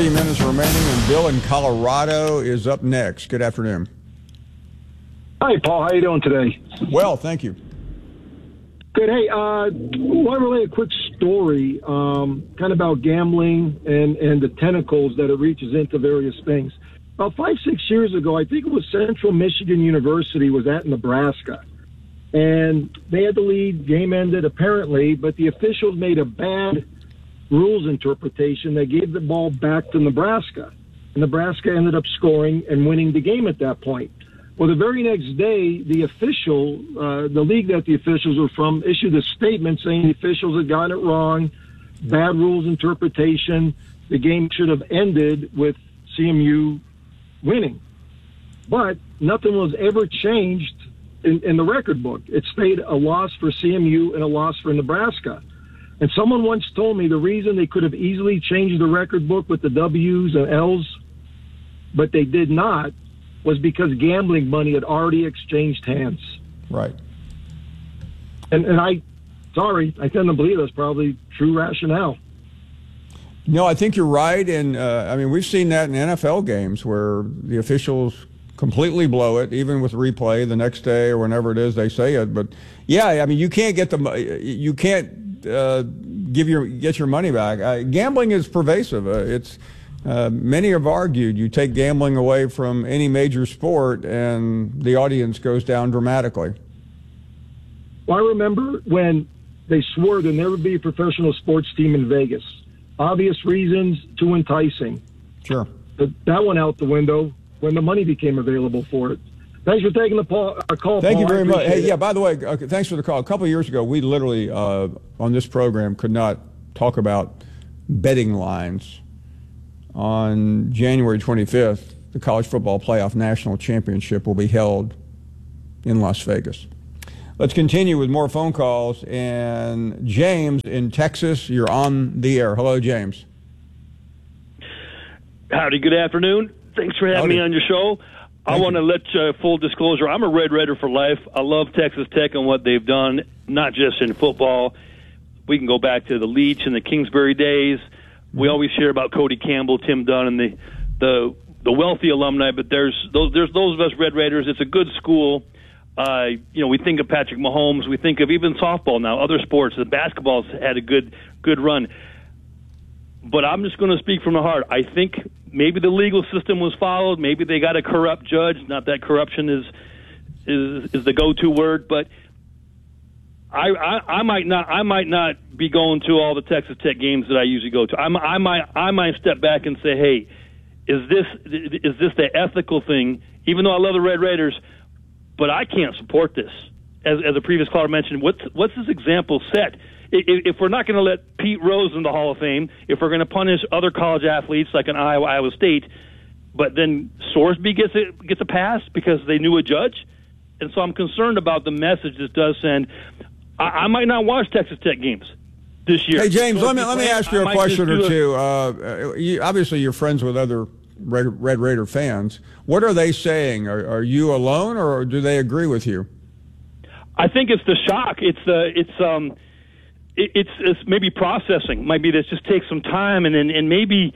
30 minutes remaining, and Bill in Colorado is up next. Good afternoon. Hi, Paul. How you doing today? Well, thank you. Good. Hey, I want to relay a quick story, kind of about gambling and the tentacles that it reaches into various things. About 5-6 years ago, I think it was Central Michigan University was at Nebraska. And they had the lead. Game ended, apparently, but the officials made a bad rules interpretation. They gave the ball back to Nebraska. And Nebraska ended up scoring and winning the game at that point. Well, the very next day, the official, the league that the officials were from, issued a statement saying the officials had gotten it wrong, bad rules interpretation. The game should have ended with CMU winning. But nothing was ever changed in the record book. It stayed a loss for CMU and a loss for Nebraska. And someone once told me the reason they could have easily changed the record book with the W's and L's, but they did not, was because gambling money had already exchanged hands. Right. And I tend to believe that's probably true rationale. No, I think you're right. And, I mean, we've seen that in NFL games where the officials completely blow it, even with replay the next day or whenever it is they say it. But, yeah, I mean, you can't get get your money back. Gambling is pervasive. Many have argued you take gambling away from any major sport and the audience goes down dramatically. Well, I remember when they swore there'd never be a professional sports team in Vegas. Obvious reasons, too enticing. Sure. But that went out the window when the money became available for it. Thanks for taking the call, Thank you very much. Hey, it. yeah, by the way, thanks for the call. A couple of years ago, we literally, on this program, could not talk about betting lines. On January 25th, the College Football Playoff National Championship will be held in Las Vegas. Let's continue with more phone calls. And James in Texas, you're on the air. Hello, James. Howdy, good afternoon. Thanks for having me on your show. I want to let full disclosure, I'm a Red Raider for life. I love Texas Tech and what they've done, not just in football. We can go back to the Leach and the Kingsbury days. We always hear about Cody Campbell, Tim Dunn, and the wealthy alumni, but there's those of us Red Raiders. It's a good school. We think of Patrick Mahomes. We think of even softball now, other sports. The basketball's had a good run. But I'm just going to speak from the heart. I think maybe the legal system was followed. Maybe they got a corrupt judge. Not that corruption is the go-to word, but I might not be going to all the Texas Tech games that I usually go to. I might step back and say, hey, is this the ethical thing? Even though I love the Red Raiders, but I can't support this. As a previous caller mentioned, what's this example set? If we're not going to let Pete Rose in the Hall of Fame, if we're going to punish other college athletes like an Iowa State, but then Sorsby gets a pass because they knew a judge, and so I'm concerned about the message this does send. I might not watch Texas Tech games this year. Hey, James, let me ask you a question or two. Obviously, you're friends with other Red Raider fans. What are they saying? Are you alone, or do they agree with you? I think it's the shock. It's maybe processing. Maybe this just takes some time, and maybe,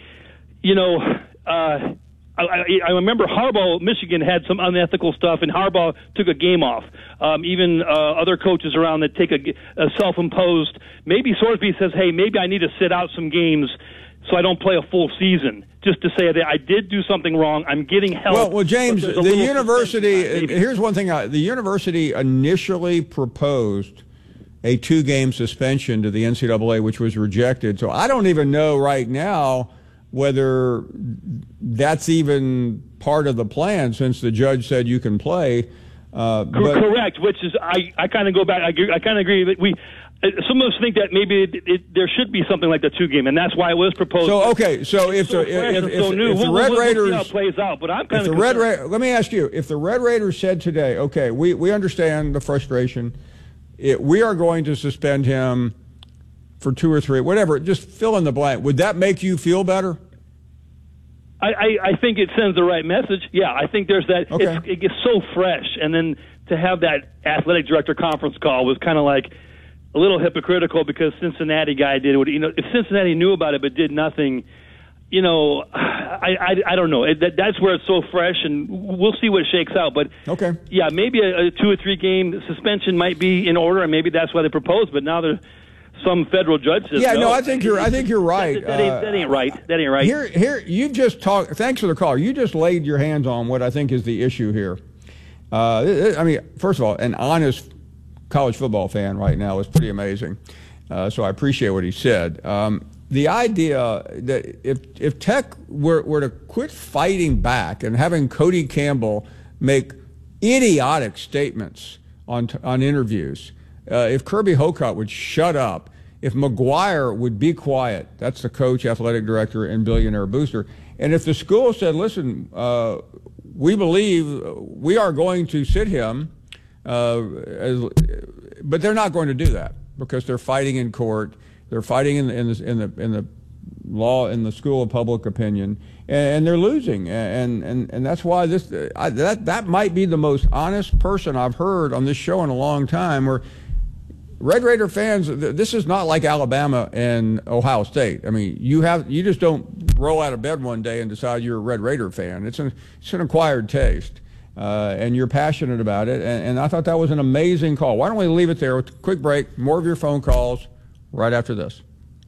I remember Harbaugh, Michigan had some unethical stuff, and Harbaugh took a game off. Even other coaches around that take a self-imposed. Maybe Sorsby says, hey, maybe I need to sit out some games so I don't play a full season, just to say that I did do something wrong. I'm getting help. Well, James, the university, here's one thing. The university initially proposed a 2-game suspension to the NCAA, which was rejected. So I don't even know right now whether that's even part of the plan, since the judge said you can play. Correct, which is, I kind of go back, I kind of agree that some of us think that maybe there should be something like the 2-game, and that's why it was proposed. So, okay, so if the Red Raiders... We'll see how it plays out, but I'm kind of let me ask you, if the Red Raiders said today, okay, we understand the frustration, we are going to suspend him for 2 or 3, whatever, just fill in the blank, would that make you feel better? I think it sends the right message. Yeah, I think there's that. Okay. It gets so fresh, and then to have that athletic director conference call was kind of like a little hypocritical because Cincinnati guy did what, if Cincinnati knew about it but did nothing, you know, I don't know. That's where it's so fresh, and we'll see what shakes out. But okay, yeah, maybe a 2 or 3 game suspension might be in order, and maybe that's why they proposed. But now there's some federal judge says no. I think you're right. That ain't right. That ain't right. Here, you just talked. Thanks for the call. You just laid your hands on what I think is the issue here. I mean, first of all, an honest college football fan right now is pretty amazing. So I appreciate what he said. The idea that if Tech were to quit fighting back and having Cody Campbell make idiotic statements on interviews, if Kirby Hocutt would shut up, if McGuire would be quiet, that's the coach, athletic director, and billionaire booster, and if the school said, listen, we believe we are going to sit him, but they're not going to do that because they're fighting in court. They're fighting in the law, in the school of public opinion, and they're losing. And that's why that might be the most honest person I've heard on this show in a long time. Where Red Raider fans, this is not like Alabama and Ohio State. I mean, you just don't roll out of bed one day and decide you're a Red Raider fan. It's an acquired taste. And you're passionate about it, and I thought that was an amazing call. Why don't we leave it there with a quick break, more of your phone calls right after this.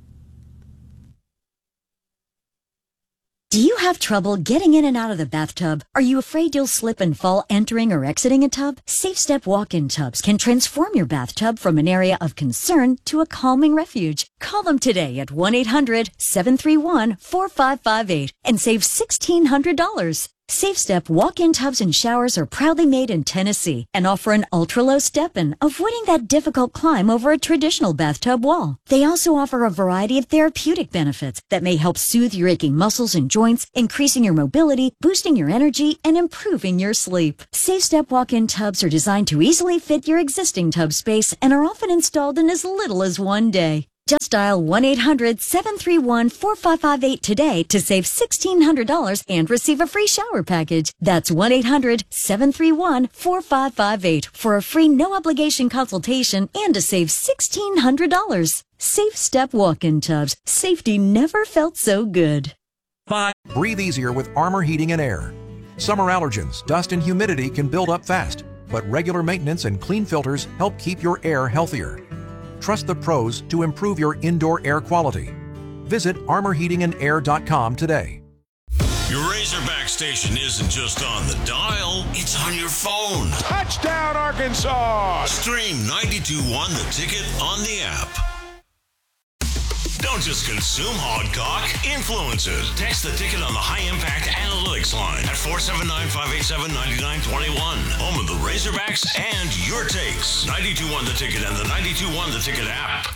Do you have trouble getting in and out of the bathtub? Are you afraid you'll slip and fall entering or exiting a tub? SafeStep walk-in tubs can transform your bathtub from an area of concern to a calming refuge. Call them today at 1-800-731-4558 and save $1,600. SafeStep walk-in tubs and showers are proudly made in Tennessee and offer an ultra-low step-in, avoiding that difficult climb over a traditional bathtub wall. They also offer a variety of therapeutic benefits that may help soothe your aching muscles and joints, increasing your mobility, boosting your energy, and improving your sleep. SafeStep walk-in tubs are designed to easily fit your existing tub space and are often installed in as little as 1 day. Just dial 1-800-731-4558 today to save $1,600 and receive a free shower package. That's 1-800-731-4558 for a free no-obligation consultation and to save $1,600. SafeStep walk-in tubs. Safety never felt so good. Breathe easier with Armor Heating and Air. Summer allergens, dust, and humidity can build up fast, but regular maintenance and clean filters help keep your air healthier. Trust the pros to improve your indoor air quality. Visit armorheatingandair.com today. Your Razorback station isn't just on the dial, it's on your phone. Touchdown, Arkansas! Stream 92.1 The Ticket on the app. Don't just consume Hogcock, influence it. Text The Ticket on the High Impact Analytics line at 479-587-9921. Home of the Razorbacks and your takes. 92.1 The Ticket and the 92.1 The Ticket app.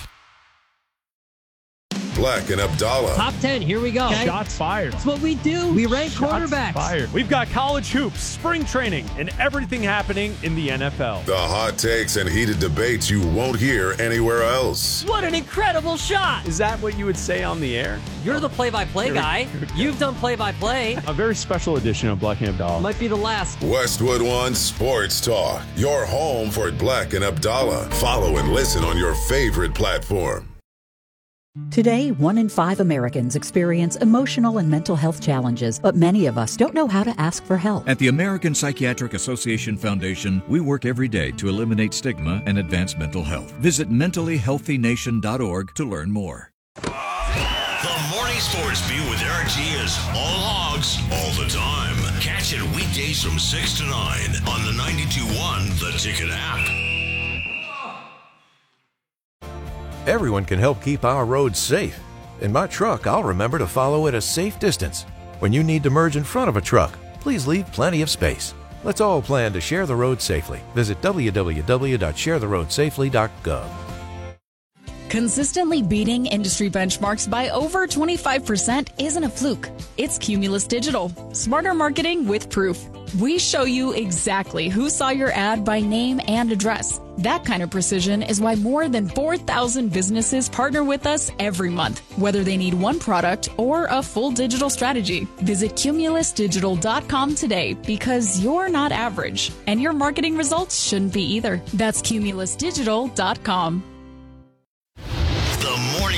Black and Abdallah. Top 10, here we go. Okay. Shots fired. That's what we do. We rank quarterbacks. Fired. We've got college hoops, spring training, and everything happening in the NFL. The hot takes and heated debates you won't hear anywhere else. What an incredible shot. Is that what you would say on the air? You're the play-by-play guy. You've done play-by-play. A very special edition of Black and Abdallah. Might be the last. Westwood One Sports Talk. Your home for Black and Abdallah. Follow and listen on your favorite platform. Today, 1 in 5 Americans experience emotional and mental health challenges, but many of us don't know how to ask for help. At the American Psychiatric Association Foundation, we work every day to eliminate stigma and advance mental health. Visit mentallyhealthynation.org to learn more. The Morning Sports Beat with Eric G is all hogs, all the time. Catch it weekdays from 6 to 9 on the 92.1 The Ticket app. Everyone can help keep our roads safe. In my truck, I'll remember to follow at a safe distance. When you need to merge in front of a truck, please leave plenty of space. Let's all plan to share the road safely. Visit www.sharetheroadsafely.gov. Consistently beating industry benchmarks by over 25% isn't a fluke. It's Cumulus Digital. Smarter marketing with proof. We show you exactly who saw your ad by name and address. That kind of precision is why more than 4,000 businesses partner with us every month, whether they need one product or a full digital strategy. Visit cumulusdigital.com today because you're not average, and your marketing results shouldn't be either. That's cumulusdigital.com. The Morning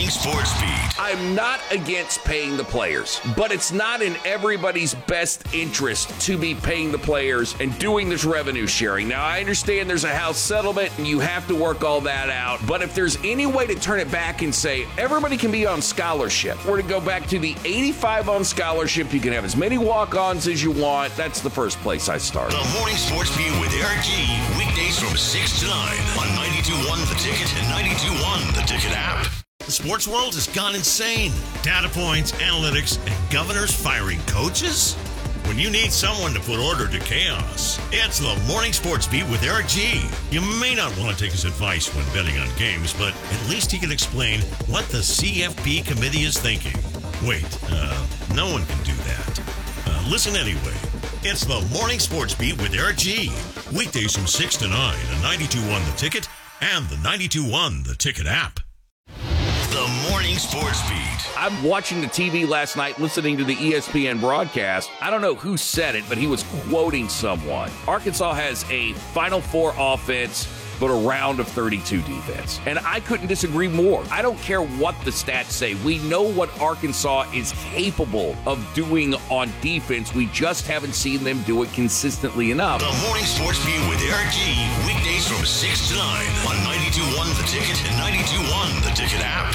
Morning Sports Beat. I'm not against paying the players, but it's not in everybody's best interest to be paying the players and doing this revenue sharing. Now, I understand there's a House settlement and you have to work all that out, but if there's any way to turn it back and say everybody can be on scholarship, or to go back to the 85 on scholarship, you can have as many walk-ons as you want, that's the first place I start. The Morning Sports Beat with Eric G. Weekdays from 6 to 9 on 92.1 The Ticket and 92.1 The Ticket app. The sports world has gone insane. Data points, analytics, and governors firing coaches? When you need someone to put order to chaos, it's the Morning Sports Beat with Eric G. You may not want to take his advice when betting on games, but at least he can explain what the CFP committee is thinking. Wait, no one can do that. Listen anyway. It's the Morning Sports Beat with Eric G. Weekdays from 6 to 9 on 92.1 The Ticket and the 92.1 The Ticket app. The Morning Sports Beat. I'm watching the TV last night, listening to the ESPN broadcast. I don't know who said it, but he was quoting someone. Arkansas has a Final Four offense, but a round of 32 defense. And I couldn't disagree more. I don't care what the stats say. We know what Arkansas is capable of doing on defense. We just haven't seen them do it consistently enough. The Morning Sports Beat with Eric G. Weekdays from 6 to 9 on 92.1 The Ticket and 92.1 The Ticket app.